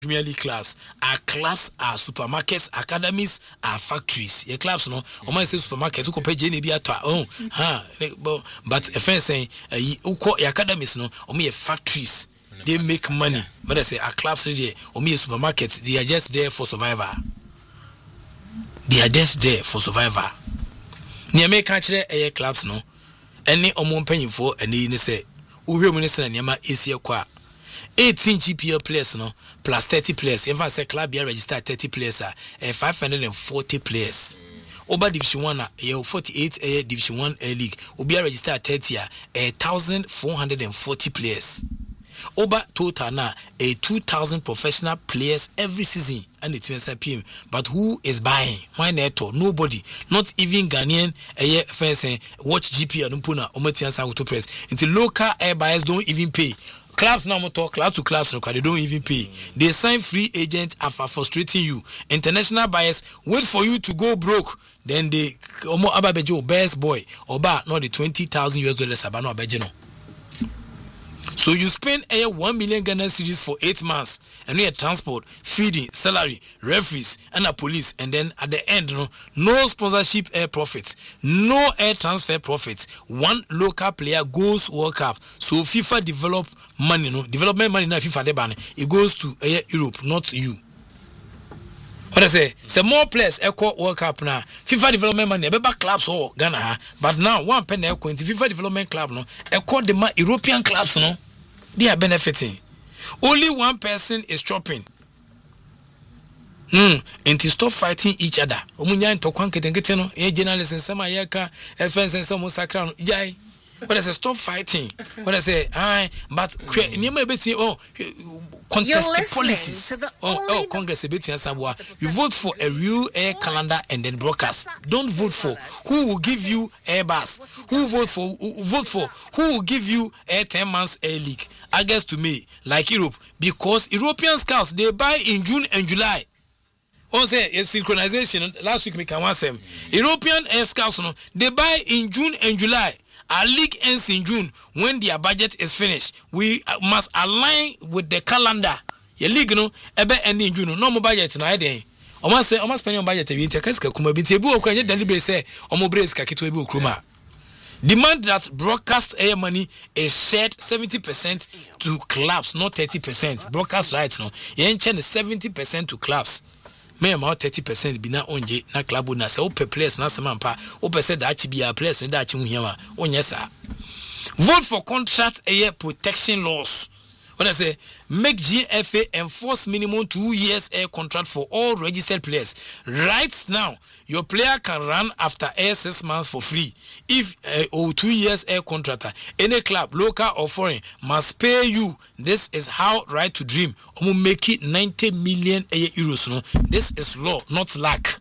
Premier League clubs. Our clubs are supermarkets, academies are factories. Your clubs no, o man say supermarket who compare JNB at but a friend saying your academies no, o me factories. They make money. But I say our clubs there, or me supermarkets, they are just there for survival. They are just there for survival. Near me catch air clubs no. Any omon penny for any say. Uri minister and Yama is here qua 18 GPL players no plus 30 players. If I say club here register 30 players 540 players. Over Division 1 48 Division 1 league. Ubi register 30 1,440 players. Over total now 2,000 professional players every season and it's PM. But who is buying? Why not? Nobody. Not even Ghanaian fans watch GP and Umpuna Ometiansa to press. Until local air buyers don't even pay. Clubs now talk club to clubs they don't even pay. They sign free agents after frustrating you. International buyers wait for you to go broke. Then they Ababejo best boy or not the $20,000 Abano Abejino. So you spend a 1 million Ghana cedis for 8 months and we have transport, feeding, salary, referees, and a police, and then at the end, no sponsorship air profits, no air transfer profits. One local player goes World Cup. So FIFA develop money, development money now FIFA de ban. It goes to Europe, not you. What I say more players echo World Cup now. FIFA development money, back clubs or Ghana, but now one penny echo into FIFA development club no echo the European clubs no. They are benefiting. Only one person is chopping. And to stop fighting each other. Omunya into kwankete no. Journalists in some ayaka, friends in some sakra no. Jai. What I say, stop fighting. What I say, but contest policies. Congress you vote for a real air calendar and then broadcast. Don't vote for who will give you air bus. Vote for who will give you air 10 months air league. August to May, like Europe, because European scouts they buy in June and July. On say a synchronization last week. Me can want them. European air scouts they buy in June and July. Our league ends in June when their budget is finished. We must align with the calendar. Your league ebe end in June. No more budget na eden. Omo say omo spend on budget we intercast kuma bi tebu okran deliberate say omo brace ka keto ebi okroma. Demand that broadcast air money is shared 70% to clubs, not 30%. Broadcast rights no. Yen chen 70% to clubs. Me am 30% be na onje na club na say ope players na semampa ope say that be a players na that hu hiama onye sa. Vote for contract air protection laws. What I say, make GFA enforce minimum 2 years air contract for all registered players. Right now, your player can run after air 6 months for free. If 2 years air contract, any club, local or foreign, must pay you. This is how Right to Dream make it 90 million euros. No? This is law, not luck.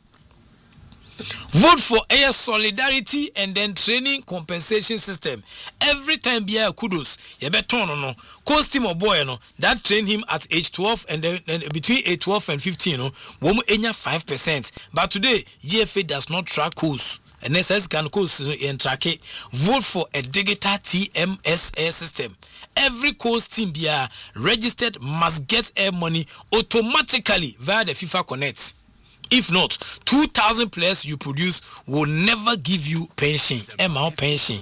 Vote for air solidarity and then training compensation system. Every time be a kudos, you better no. Coach team or boy no that train him at age 12 and then between age 12 and 15 no, woman enya 5%. But today GFA does not track course. And SS can course and track it. Vote for a digital TMSA system. Every course team be registered must get air money automatically via the FIFA Connect. If not, 2,000 players you produce will never give you pension. Amount pension.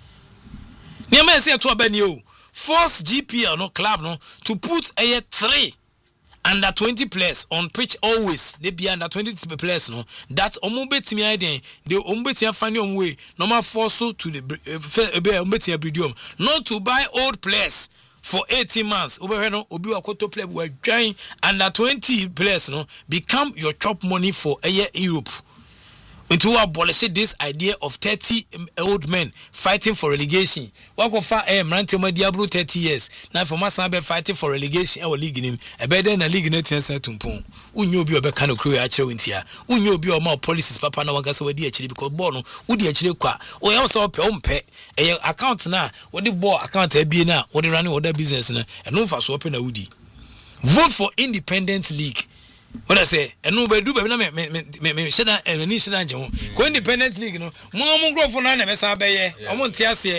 Niama say to abenio. Force GPL no club no to put a 3 under 20 players on pitch always. They be under 20 players no. That omobetimi iden. They ombetia find your way. Normal force to the ombetia bridium. Not to buy old players. For 18 months, obi wakoto play we join under 20 players no become your top money for a year Europe. Into abolish this idea of 30 old men fighting for relegation. Wakofa Mrante Diablo 30 years. Now for Masambe fighting for relegation our league him. A better than a league net tumpon. Unyo be a kind of crew at Chewintia. Unyo be more policies papa na wagasa wedi actually because bono udi actually kwa. O also pe account na what the ball account be na what the running other business na and no for so open a woody. Vote for independent league. What I say, and no, but do better. Me shada and ni shada jamo. Go independent league no. Mo grow for na be sa be ye. Omo ntiase.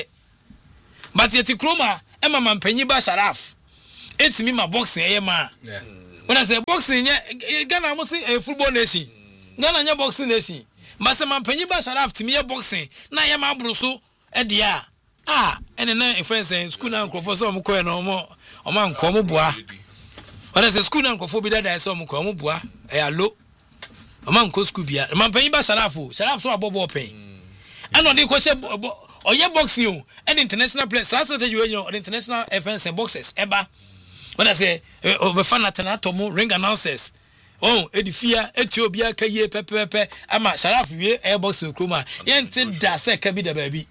But yet Kroma, Emma man penyi ba sharaf. It's me my boxing ma. When I say boxing, Ghana must say a football nation. Ghana boxing nation. Masama Penyiba Sharaf to me a boxing. Na yama bruso edia. And then if I say school and for some coin no more. O man komo boa. When I say school and for be that I saw komo boa. Low. O man ko school bia. Man Penyiba Sharaf so abobo pen. And on the question or your boxing and international players. So that's you know international events and boxers. Eba. When I say over fan Tomo ring announcers. Oh, Edifia, Ethiopia, Kaye, Pepe, Ama, Sharaf, airbox with Kuma, Yentin da se kabi the baby.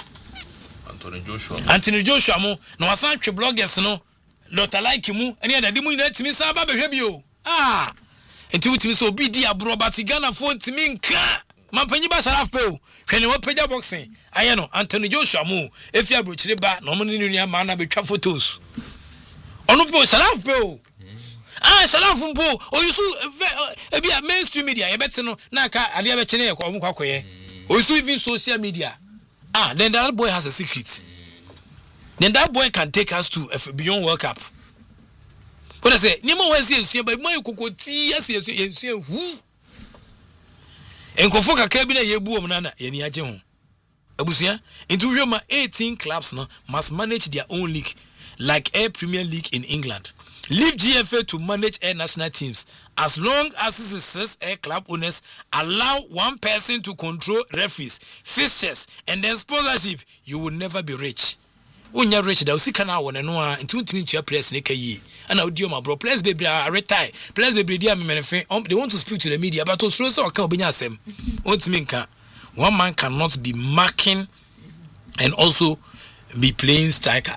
Anthony Joshua, no, I saw bloggers, no, Dr. Like you, and yet I didn't let me say about Hebio. Until it was so BD, a bro, but Ghana phone to me, Mampaniba Sharaf Po, can you open your boxing? I know Anthony Joshua, if you are Bruce Riba, normally in your man, be photos. Onupo Sharaf Po. Sharaf Mpo, or you so be a mainstream media, I bet no, Naka, Alia Chene, or you even social media. Then that boy has a secret. Then that boy can take us to beyond World Cup. What I say, Nemo was here, but my cocotti, yes, who? And Kofoka Cabina Yebu Nana, Yenia Jemu. Abusia, into Roma 18 clubs now must manage their own league, like Air Premier League in England. Leave GFA to manage air national teams as long as the 6 air club owners allow one person to control referees, fixtures, and then sponsorship. You will never be rich. When you're rich, they'll see canal one and one into your place in a and I'll do my bro. Players baby are retire. Players baby they want to speak to the media, but also can't be them. One man cannot be marking and also be playing striker.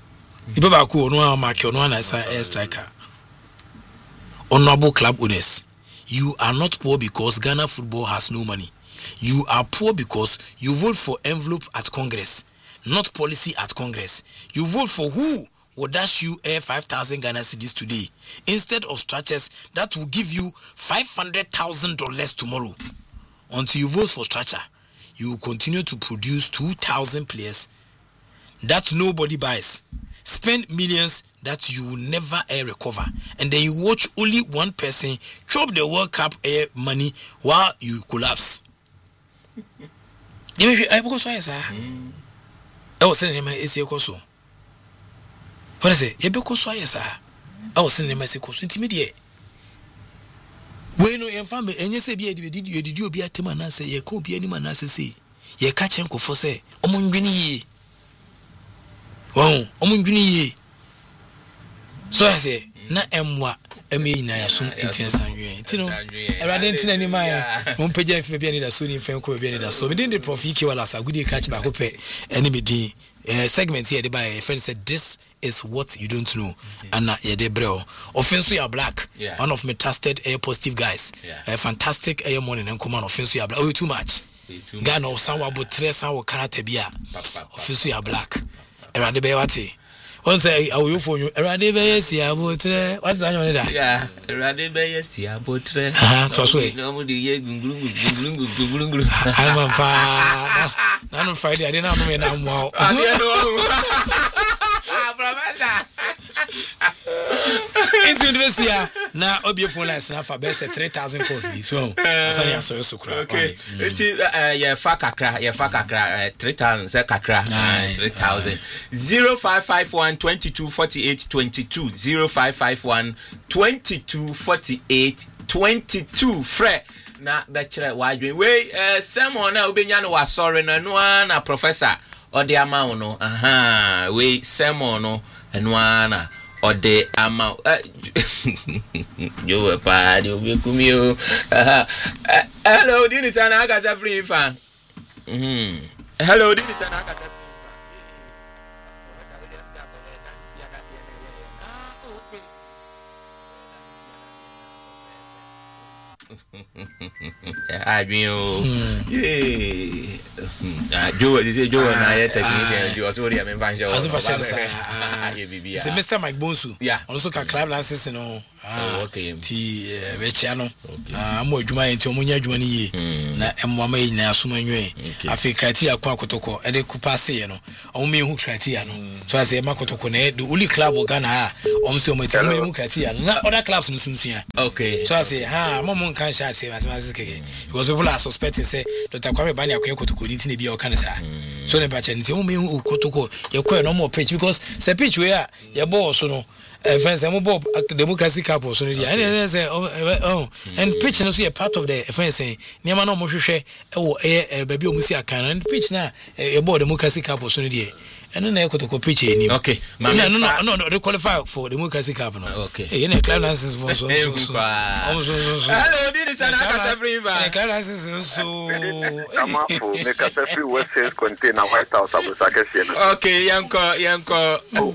Striker. Honorable club owners, you are not poor because Ghana football has no money. You are poor because you vote for envelope at Congress, not policy at Congress. You vote for who will dash you 5,000 Ghana cedis today instead of structures that will give you $500,000 tomorrow. Until you vote for structure, you will continue to produce 2,000 players that nobody buys. Spend millions that you will never recover, and then you watch only one person chop the World Cup money while you collapse. I was saying, "My is your coso." What I say? I was saying, "My coso." Intermediate. When you family and you say, "Be did you be a temana say you could be any man say you catch him for say omunjuni." Wow, omunjuni. So I say, na emwa emi na yasun 18 sanwe. Tino, erade ntina ni mai. Mo peja ife bia ni da so ni fen ko bia ni da so. Me den the prof iki wala sa gudi catch back up eni me din. Segment here the by a friend said this is what you don't know. And yeah, de bro. Offense you are black. One of my trusted positive guys. Fantastic morning and command offense you are black. Oh, too much. Ghana or someone but tres or karate bia. Offense you are black. Erade be wati. On say I will for you. Erade be si abotre. What's that on that? Yeah, erade be si abotre. To so e. No mo di ye gunglungu. I'm fa. Na no Friday I didn't know me na mo. Into University na obi phone line na fa be say 3,000 calls bi so asani aso so kura. Okay. Yeah fa kakra 3,000 say kakra 3,000 0551 2248 22 0551 2248 22 fre na bechere wadwen we sermon na obenya no wasore na no na professor ode ama no we sermon no eno ana ode ama yo pa yo be kumio hello dini sana aka za free fan hello dini sana aka za Joe na ye technician Joe so dia me fan show. It's Mr. Mike Bonsu. Also ka club license no. okay ti becha no amo adwuma enti omunya adwuma ni ye na emwama yin asoma nwe afi criteria kwa kotoko e de kupase ye no omu hu criteria no so as e makotoko na the only club Ghana omse omati hu criteria na other clubs no sunsun okay so as momo kan sha say as keke because people are suspecting say Dr. Kwame Bani akwa kotoko ni tin bia o kan sa so ne ba che nti omu hu kotoko ye kwa no more pitch because say pitch we a ye ball so no fence am bob democracy cup so no dia and say and pitch no so a part of the fence niam na mo hwehwe e baby o musi akan and pitch na e board democracy cup so no dia and na ekotoko pitch eni okay no they qualify for democracy cup no okay e na clearances for so hello this is Anaka River clearances so ama for make a free website contain a White House abusake sie no okay yanko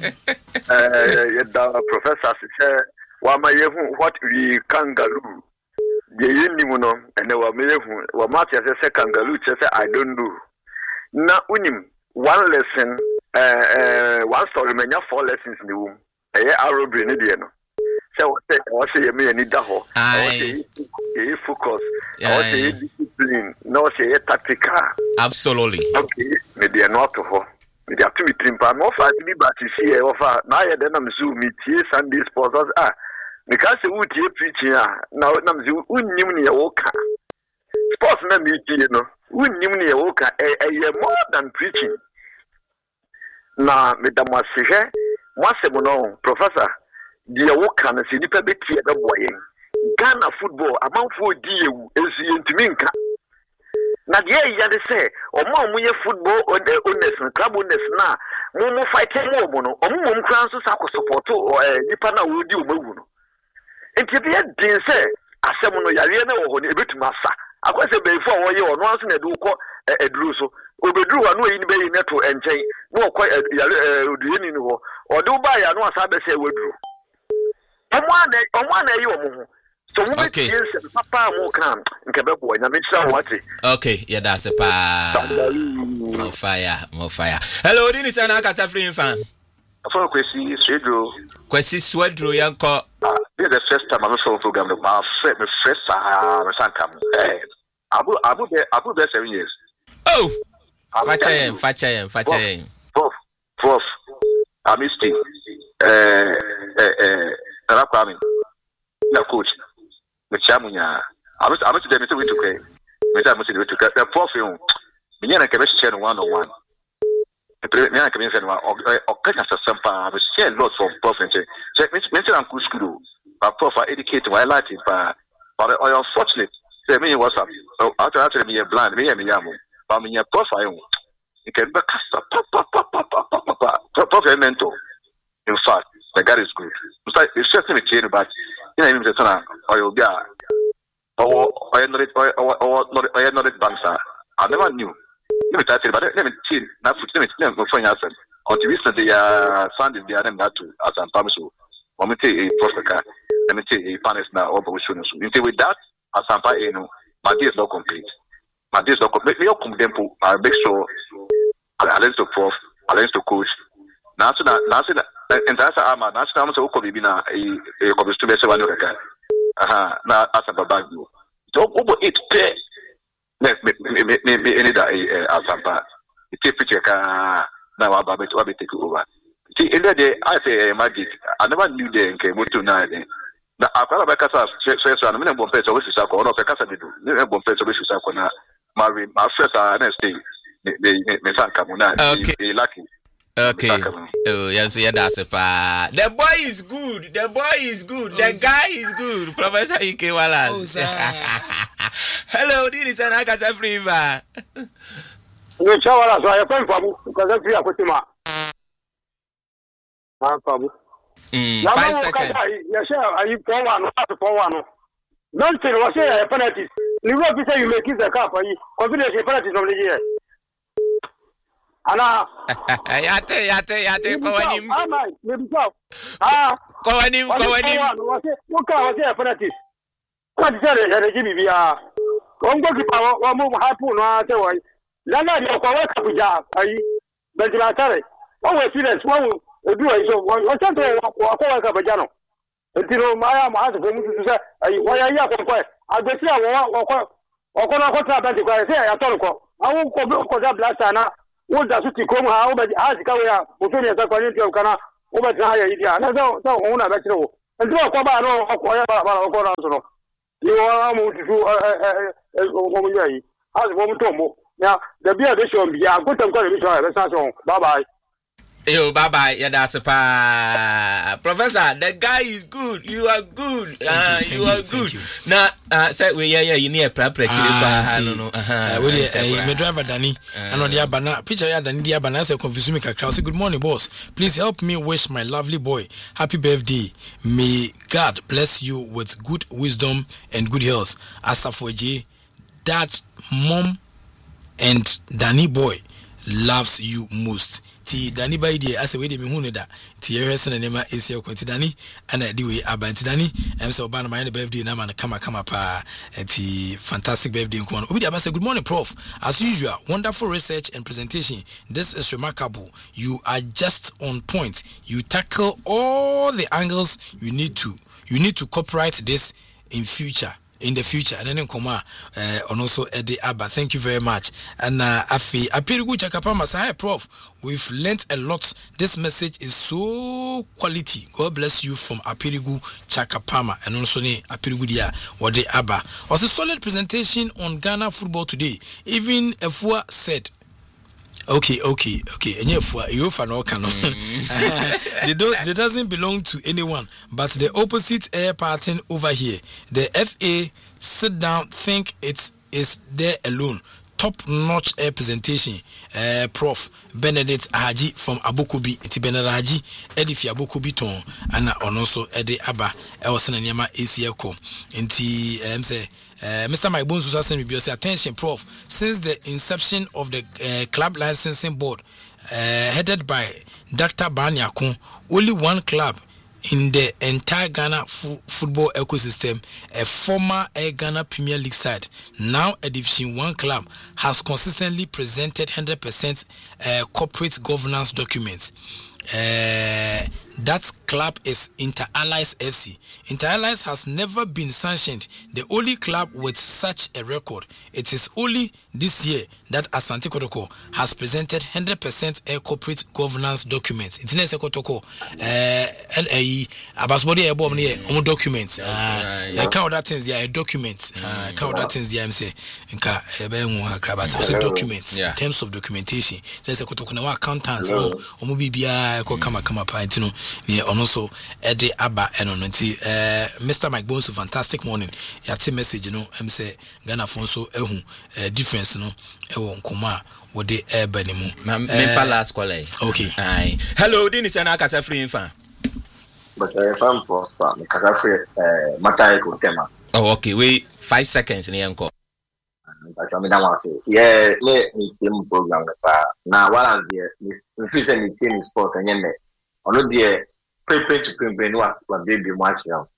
professor said wa ma yehu what we kangaroo ye yinimu no ene wa ma yehu wa ma tia say kangaroo say I don't know na unim one lesson one story menya 4 lessons ni wom arrow brain dey no say what say me ni da ho say focus say discipline no say tactical absolutely okay me dey not to ho me dey to trimpa no fa ti ba ti see offer na ye dey na mzu me tie Sunday sports me ka say utie preaching na mzu unnim ne ye wo ka sports na me tie no unnim ne ye wo ka more than preaching na medama sehe mwasemo no professor dia wo kan se nipa betie be boyen Ghana football amanfo di ewu esu ntimi nka na dia ya de se omo football owners club owners na mo fighting mo no omo kran so sa ko support nipa na wo di omawu no enti bia din se asemo no yare na wo ho ne ebetuma sa akwese beifo wo ye ono anso na de wo eduru so obeduru wa no yi ni be yi neto enchen no ko oduye ni ho ode wo ba ya no asa be se weduru omwa na yi omo so mo be tie se papa mo kan nke be bo nya me tira wate okay yeah that's a pa more fire hello this is Anaka Free fan for Kwesi Swedro yanko this is the first time I'm on program my first my son come Abu there 7 years. Oh, Fachayen. Prof. Amisti. Kwame. Na coach. Me chamunya. I'm to them to okay. Me chamunya to the prof you. Me na ke be share one on one. Me na ke be share one. Okay, na sampa. Me share lot from prof and check me na school. But prof educate why Latin but unfortunately say me WhatsApp. So after me blind, me yamu. But me profile, you can be profile mentor. In fact, the guy is good. It's just me change, but you know, the son or you or not banker. I never knew. Let me tell you, but let me change. Now, let me find out. Until recently, Sunday, they are not to as I'm promised. Let me take a profile. Let me take a panel now. With that, as I'm my day is not complete. My day is not complete. Me come them I make sure I listen to prof, I listen to coach. Now, and that's I'm so could be na a comes to me so one now as a bag you. Don't over it pay. Me any day as a it take picture now about it will be take over. See in the day I say magic. I never knew they came to now. Na akwala bakasa so na me bon pesa we sisa ko no pe kasa bidu me bon pesa we sisa ko na my first next day me sanka mu na lucky okay oh yes yeah that's pa the boy is good the guy is good Professor Ike Wallace hello this is Anaka Free fan no chawala so ya pamu kaza free akotima pamu 5 seconds. Yes, are you for one? Don't say what say penalties. You will be say you make the cup. Confidence penalties of the year. Ana. Yate. Kawanim. Kawanim. What can I say penalties? What is that? Jimmy, we are. Come go to power. One move happen. No, say why. Lana, you are working with ya. Benjamin Tare. One way serious. One. Do I so what time to walk Bajano? Etiro maya ma has for mu to say why ya ko agbesi awo okona ko tra banti kwa say ya toro ko awu ko da blaster na wo da su ti ko mu ha wo ba ha sika we ya o to ni sa kwa ni ti o kana wo ba tra ya idia na so o na ba tiro wo ntiro ko ba no ko ya ba ko na so no ni wa mu tu o mu yi has for mu to mo ya the be a show bi ya go tam ko bi show ya sa so bye bye. Yo, bye bye. Yeah, that's a Professor, the guy is good. You are good. You are good. Now, say we you need a proper I don't know. My driver Danny, I know the abana picture ya Danny the abana say confuse me kakra. Say good morning, boss. Please help me wish my lovely boy happy birthday. May God bless you with good wisdom and good health. Asafoje, dad, mom, and Danny boy loves you most. Ti Danny by the as a way de me hunu da ti yɛhwɛ sɛ nema esi akɔ ti Danny ana di we abanti Danny am so ba na my birthday na man kama pa ti fantastic birthday nko no obi de abasa good morning prof as usual wonderful research and presentation. This is remarkable. You are just on point. You tackle all the angles you need to copyright this in the future and then come on also Eddie Abba. Thank you very much. And Afi Apirigu Chakapama say, hi Prof, we've learnt a lot. This message is so quality. God bless you from Apirigu Chakapama and also Apirigu dia Wade Abba. Was a solid presentation on Ghana football today. Even Efua said Okay. And you for no canon. They doesn't belong to anyone, but the opposite air pattern over here. The FA sit down, think it is there alone. Top-notch air presentation. Prof Benedict Haji from Abokubi, Iti Benedict Haji, Edifi Abokubi ton, and also Eddie Abba, Elson and Yama ACL. Inti say. Mr. Mike Bones was asking me, attention, Prof. Since the inception of the club licensing board, headed by Dr. Banyakun, only one club in the entire Ghana football ecosystem, a former Ghana Premier League side, now a Division 1 club, has consistently presented 100% corporate governance documents. That club is Inter Allies FC. Inter Allies has never been sanctioned, the only club with such a record. It is only this year that Asante Kotoko has presented 100% corporate governance documents. It's not Kotoko. Abasbody above near documents. Count that things. Yeah, documents. Count that things. Yeah, I'm saying. Documents. In terms of documentation, there's a Kotoko now accountants. Omubibia kama pa intino. Yeah, also Eddie Abba and on Mr. Mike Bones, fantastic morning. Yati message, say Ghana Fonso difference, Kuma, what they air benimu. Last call. Okay. Aye. Hello, Dennis and Akasa free fan. But if I'm prosper, Kakafi, Matayko Tema. Oh, okay, wait 5 seconds in the encore. Yeah, let me team program. Now, while I'm there, Miss team sports and ono de prepare to prepare no baby match now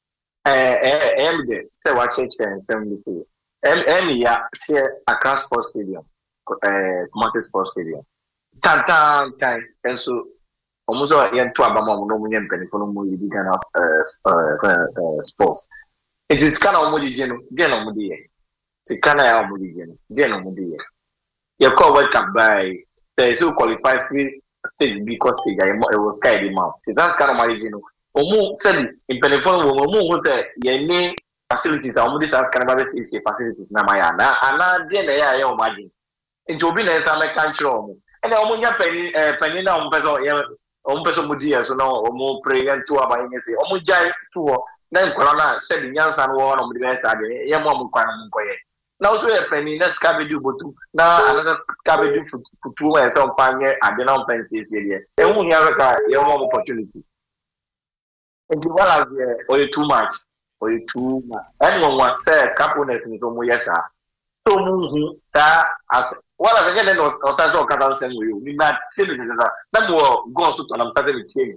the say what change can say ya here across sports stadium Commonwealth Sports Stadium tan and so almost yen to abama no munye mpanifo no mu yi Ghana sports it is kind of omudije no omudije ti kana ya omudije no omudije you call World Cup by they so qualify free stage because it was sky the mouth. That's kind of my region. Omu said in Penifon, Omu was a facilities, Omu this as Canada facilities Namayana, and now then I imagine. It will be nice I'm a country. And Omunya Penina Umpeso Mudia, so no Omu pray and two about say Omu Jai two, then Corona said in Yansan one of the best idea, Yamu Kwanam. Now, so a penny, let's carry you, but now another carry you for 2 and some 5 years. I don't know, pensions here. They won't have a opportunity. And you are or too much, or too much. Anyone wants a couple of things on yes, sir. So, that as well as again, was also Kazan send you. We not still that more goes to them started with him.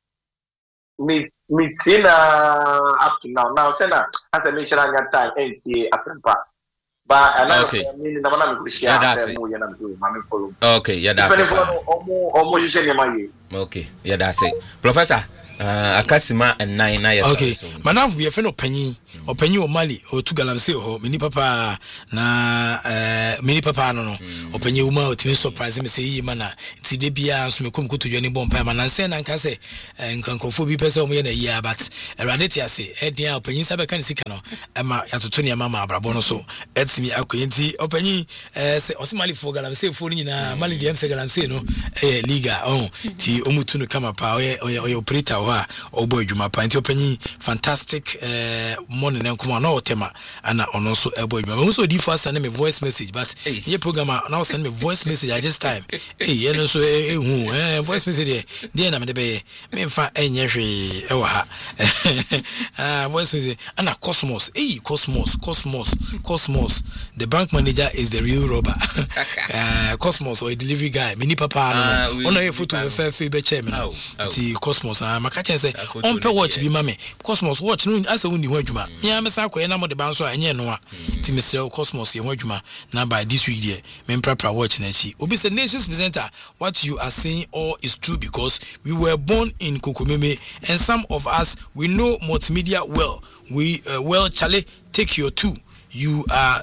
Me, up to now. Now, Senna, as a mission on your time, NTA Asempa. But okay. Yeah, that's it. Okay, yeah, that's it. Okay, yeah, that's it. Professor, Akasima and 9 years. Okay, Manav be a friend of Penny or Penny or Mali or to Galamsey or Mini Papa na Mini Papa no or Penny Uma or to surprise me say mana it's the Bia so me come to Johnny Bompa man and say and can say and can confirm be person in a year but Raditia say Edia Penny Sabakan Sikano Emma Yatonia Mama Brabono so it's me Alcointi or Penny say Osmali for Galamsey for Nina Mali DM say Galamsey no Liga oh T Omutunu come up or operator or boy Juma Panty Penny fantastic morning and come on no tema and also a boy also the first send me voice message but your program now send me voice message at this time you know so voice message there na me be me fa enye voice message and Cosmos Cosmos the bank manager is the real robber Cosmos or a delivery guy mini papa no no photo fair be chairman ti Cosmos makachen say on pe watch bi mame Cosmos watch no asa woni ho adwuma ya me sa koye na mo de ban so enye no a ti Mr. Cosmos ye ho adwuma na by this week there me prepare watch na chi obi say nations presenter what you are saying all is true because we were born in Kokomeme and some of us we know multimedia well well Charlie take your two you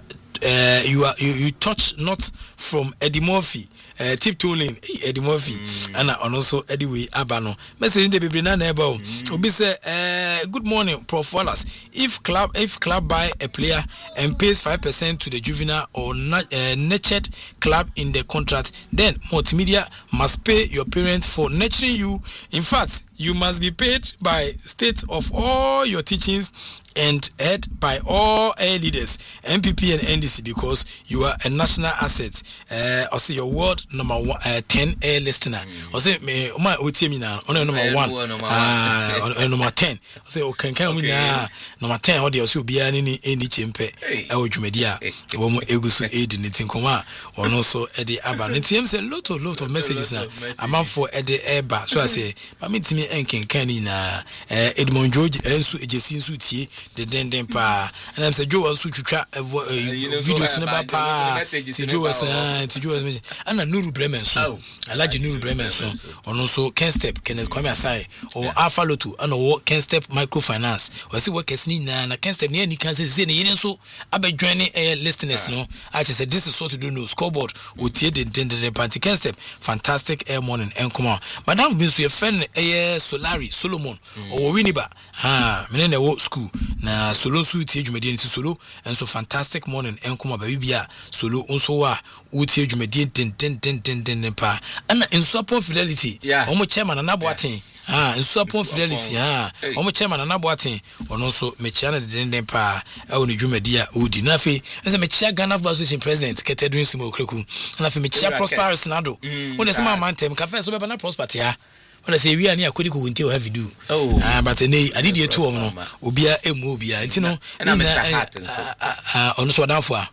touch not from Eddie Murphy tiptoeing Eddie Murphy and also Eddie Way Abano message the baby na eba obi say good morning Prof Wallace if club buy a player and pays 5% to the juvenile or nurtured club in the contract then multimedia must pay your parents for nurturing you. In fact, you must be paid by state of all your teachings and head by all air leaders, MPP and NDC, because you are a national asset. Also, your world number 10 air listener. Also, my OTM now on number 1, number 10. Also, can we now number 10? Or the also be any chimpe? Media, Womo Egusu aid in it in Koma, or also Eddie Abba. And TM's a lot of messages now. I'm out for Eddie Abba. So I say, Mammy me and Kenny na Edmond George and Su Ejesin Suti. The den pa and I'm say Joe and Suchuka videos never pa Joe was and a Nuru Bremen so I like Nuru Bremen so or also Ken Step Kenneth Kwame Asai or Alpha Lotu and Ken Step Microfinance or see what Kesni na Ken Step near Nikan say yen so abe joining listeners no I just said this is what to do no scoreboard otie the party Ken Step fantastic air morning and come on madam been so your friend Solari Solomon or Winiba menene wo school na solo su tie dwumadi nti solo enso fantastic morning enkoma ba bibia solo onso wa utie dwumadi ten pa ana enso upon fidelity omo chairman na Naboaten enso upon fidelity omo chairman na Naboaten ono so mechia na den pa e woni dwumadi a odi na fe enso mechia Ghana Football Association president Ketedwin Simo Okreku na fe mechia Prosperous Nado woni se ma mantem ka fe so be na Prosperity when I say we are near Kodi Kunti have you do. But I did you two no Obia Emobia, you know, and Mr. Hatton on so down for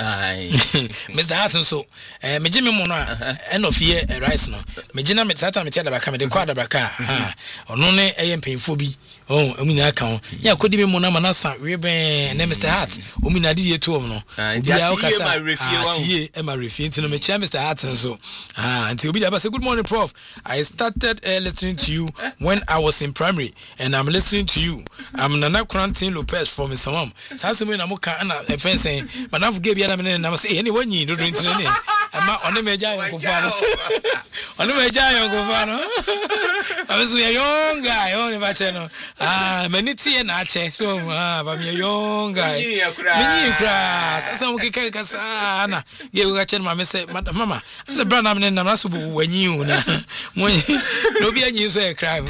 Mr. Hatton so me Jimmy Mona end of year rice no. Me Jina me Satan me tia baka me de kwada baka ono ne em painful bi omina account ya Kodi me Mona manasa we be na Mr. Hart omina did you two no. Obia okasa tie e ma refi ntino me chia Mr. Hatton so until Obia say good morning Prof. I started listening to you when I was in primary and I'm listening to you. I'm Nana Quarantine Lopez from Isamam. Sanse me na mo kan na e fen say manaf ge bia na me na say any one yin do drink ne ama one me ja yon kofa no one me ja yon kofa no I'm so young guy on ba che no many tie na che so ba me young guy me kra sasa mo ke ka sa na ge go ka che ma me say mama say brother na me na so bu wanyi una mo no bi anyi so e cry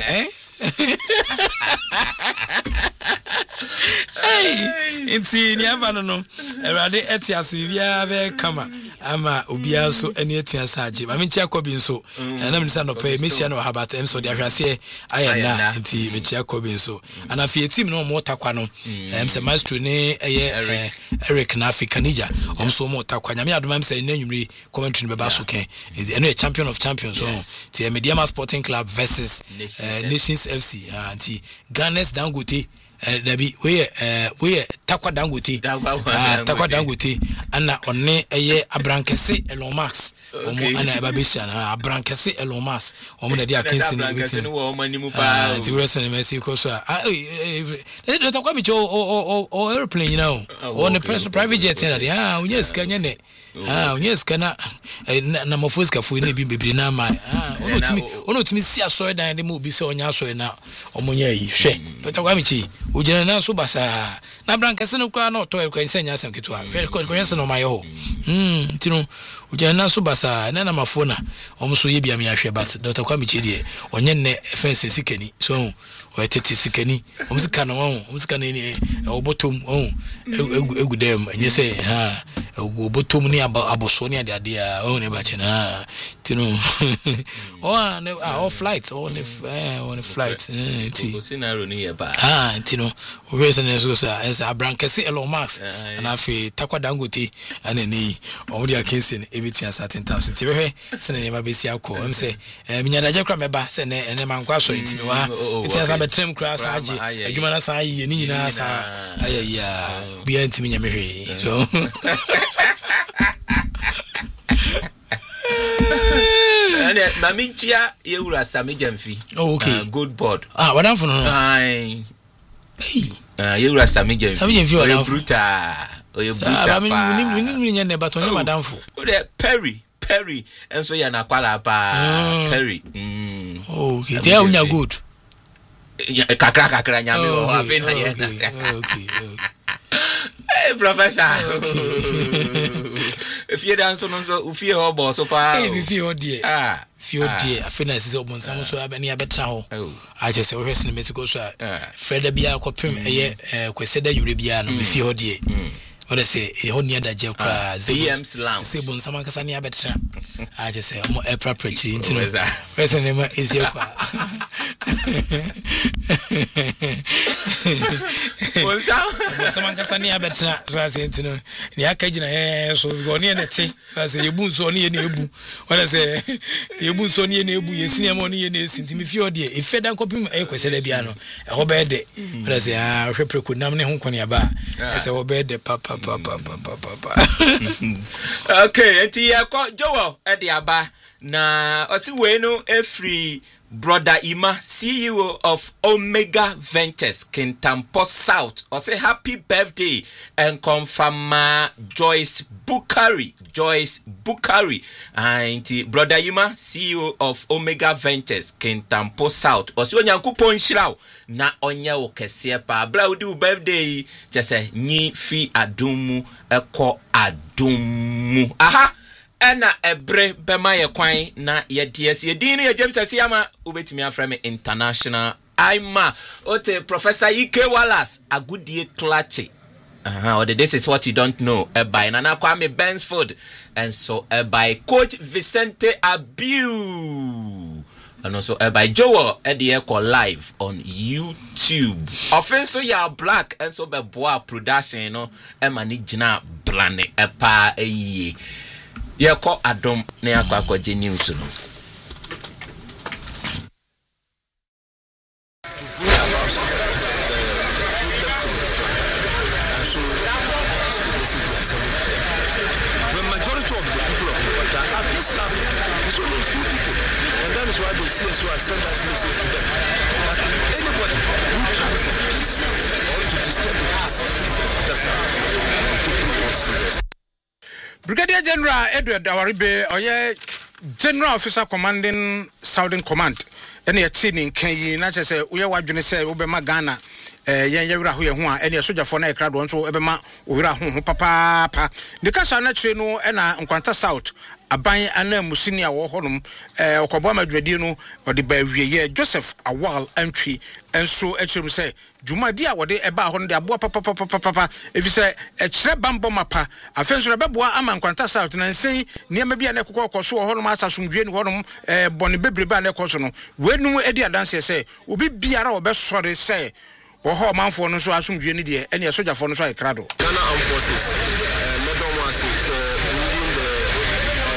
Inti ni abano no erade etiase bia be kama ama obia so eni etiase age ma menchi akobi nso na menisa no pe mehia no habata em so de ahwase ayenda inti mechi akobi nso ana fi team no mo takwa no em se maestro ne eye Eric na Africanija omso mo takwa nyame adoma em se nanwumri commentary no be ba so ken eno a champion of champions so ti Mediama Sporting Club versus Nations FC anti Ghana's Dangote Debbie we Takwa Dangote Takwa Dangote ana onne eye abrankese Elon Musk omo ana ebabesha na abrankese Elon Musk omo na dia kensi na ebeti wo manimu pa ti wese na mesi ko so Takwa mi o airplane now on the private jet na dia unyes kanya ne unyes kana na mofoska fo ne bi bebre na ma onotimi si aso dan de mo bi se onya aso na omonya yi hwe Takwa mi chi ujena na so basa na brankese no kwa na to kwa nsenya asem ketwa ko yese no mayo tinu ujana so basa na mafona omso ye bia me ahwe but Dr. Kwame Chidie onye ne fence sikani so o tete sikani omsika no omsika ne obotom egudem enye se obotom ni aboso ni ade ne ba chena tinu o flight on flight ti scenario ni ye ba tinu o wese ne so sa abrankese Elon Musk na afi Takwa Dangote ana ni o dia kensin ebitia certain times ti behwe se ne ma besi akọ em se minyadaje kra meba se ne mankwa so itimi wa etia sa betrem kra sa age adwuma na sa aye ni nyina sa ayaya bia ntimi nya mehwe so Maminchia Yewura Sami Jamfi. Okay. Good board. Wadan for no. Yewura Sami Jamfi. Sami Jamfi wadan bruta. Oye bruta. Mini nya ne batonye madam for. Perry. And so ya na kwala pa Perry. Okay. They unya good. Kakra nyame o afi na ye. Okay. Hey, Professor. If you dance on so fear or boss so pa. If you dear. Few dear, I feel as obon some so abany abeta ho. I just say we in Mexico so. Fred bia kopim eye kweseda yurebia no few dear. What I say, a whole near that jail cry, CM's lounge. Sibon, someone can say, better. I just say, more air preaching into the person is your car. Someone can say, better, Razin to know. The Akajina, so go near the tea. I say, you boon so near Nebu. What I say, you boon so near Nebu, you see money in this, if you're dear, if Fed and copy a Queselebiano, a whole bad day. What I say, I could nominate home Konya Bar. I say, obey the papa. Okay, enti yako Joel Ediaba na osi wenu free brother Ima, CEO of Omega Ventures, Kintampo South. Osi happy birthday and confirm Joyce Bukari. Enti brother Ima, CEO of Omega Ventures, Kintampo South. Osi onyankopon nhyiraw na onye wo kese pa bla udi birthday just say nyi fi adumu eko adumu aha ena ebre bema ye kwan na ye DS ye din ye James Asiama ubetimi aframe international Aima ote Professor Ike Wallace agudie klache or this is what you don't know by Nana Kwame Bensford and so by Coach Vicente Abiu. And also by Joel Edieko live on YouTube. Often so you are black and so by boa production, you know, managina brand epa ye. Yako Adam Neako News. The majority of the people of Rwanda are peace loving. It's only a few people. And that is why they see us who are sent us message to them. That anybody who tries the peace or to disturb the peace, that's how we take it more serious. Brigadier General Edward Awaribe, General Officer Commanding Southern Command. Any a tin Kenya, not just say, we are what you say, Obama Ghana. Yewura ho ye ho a ene soja fo na ekra do nso ebema owura ho papa de kasa na kire no na Nkwanta South aban anamusi ne a wo honom okobo amadwadi no ode ba wieye Joseph Awal antwi enso ekirem se jumadi a wode eba ho no de aboa papa efise ekire bambo mapa afenso beboa ama Nkwanta South na nsen niam bia na kokko so honom asasomdwe ne honom bone bebrebe na ekoso no wenu edi adanse se obi biara obesore se Oho manfo no so asumdwe ni de ene soja fo no so ekrado Ghana Armed Forces medal was for bringing the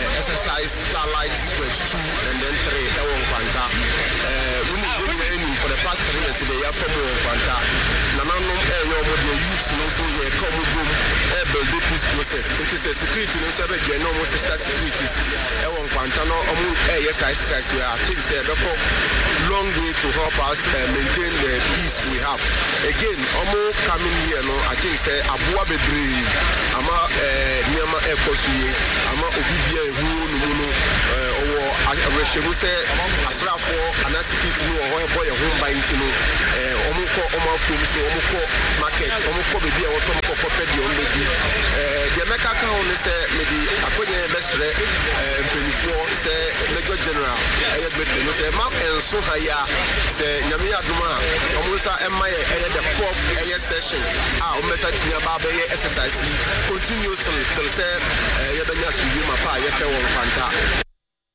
exercise Starlight Stretch 2 and then 3 Nkwanta we need for the past 3 years they have from Kwanta. Nananom your youth no so ye come boom build the peace process. It is a security no so be no more sister securities. E won Kwanta no yes exercise we are things say be long way to help us maintain the peace we have. Again, coming here no I think say aboa bebre ama niama ekosuye ama obibia ehu no owo ahwehwemu say asrafo ana security no ho ebo ye ho ban ti no omukọ omafum so omukọ market omukọ bebi e wo so omukọ pedi ombebi the meka ka ho ne say maybe akonye besre penifo say Major General ayegbe no say ma enso haya say nyame aduma omusa emaye the 4th session omesa tinya ba be exercise continues till say yebanya subi mapa yepe won Kwanta.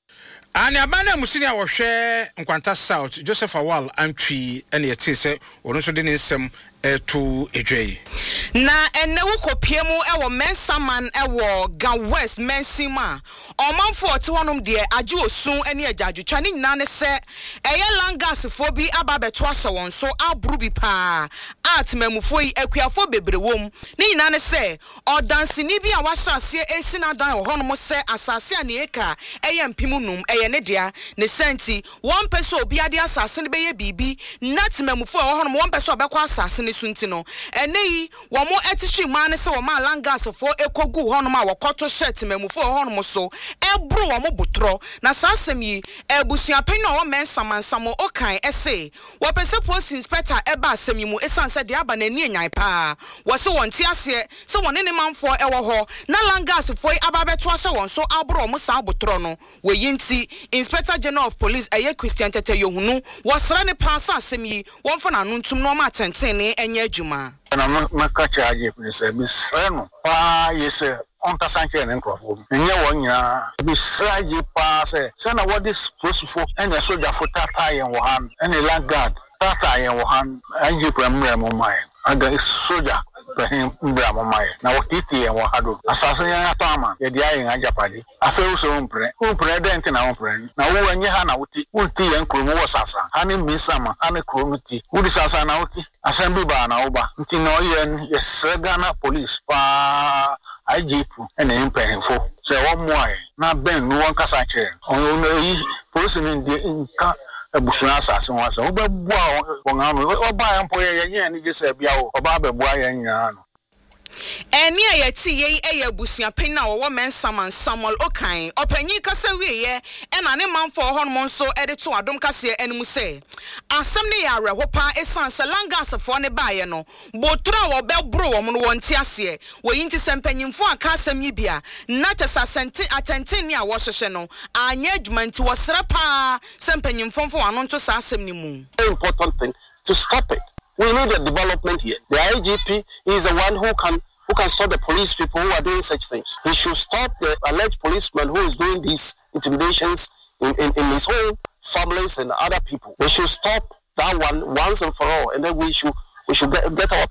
Ani abana musini a wohwe Nkwanta South Joseph Awal antwi ene yeti se ono so de ne nsem to edwei na enne wo kopiemu ewo mensaman ewo Ga West mensima omanfo ote honom de age osun ene agyaadwetwa ne nyina ne se eye langas fo bi ababeto asa won so aburu bi pa atmamufo yi akuafo bebrewom ne nyina ne se odansini bi a wasase esina dan honom se asase aneka eye mpimu num eye ne dia ne senti won peso obi ade asase ne beye bibi natmamufo honom won peso obekwa asase ne suntino eneyi wo mo etichi man se wo ma langas fo ekogu honom a wokoto shirt mamufo honom so ebru wo mo botro na sasem yi ebusuapen no wo mensamansamo okan ese wo pese post inspector eba asem yi mu esanse de aba na ni enyan pa wo se won ti ase se won ne manfo ewo ho na langas fo ababeto ase won so abru mo sa botro no wo yinti Inspector General of Police eye Christian Tete Yohunu wo sra ne pa asem yi won fa na nuntum no ma tentene enye adwuma na maka charge police bi sreno pa yese on ka sanche ne nkrofo enye won nyina bi sraje pa se na what this prosufo enya soldier fo tata yen wo han ene land guard tata yen wo han anje pramre mo mai aga soldier mbra mo mai na wotiti yen wo hado asase yan atama ye dia yen ajapade ase uso umpre dent na umpre na wo anye ha na wuti yen kromo wo sasa hani misama hani kromiti wudi sasa na wuti asembi ba na oba nti no yen yesregana police pa IGP ene impenfo se wo moye na ben no won kasa kire on yi police ni nka ebusuna asase won asa obebua won anu oba yampo ye ni gese bia wo oba bebua ye nyina no eni ayeti ye eye busuapen na wo mensaman Samuel Okan opanyi kasa wieye ena ne manfo honmo nso edeto adom kase enum se asem ne ya rehopa esanse langasfo ne baaye no botra wo bebro wo no wonti ase wo yinti sempanyimfo aka asem yi bia na tesa atenten ni a wo hyehye no anya adwumanti wo srapa sempanyimfo mfo wano nto sa asem ni mu. Important thing to stop it. We need a development here. The IGP is the one who can stop the police people who are doing such things. He should stop the alleged policeman who is doing these intimidations in his own families and other people. They should stop that one once and for all, and then we should get our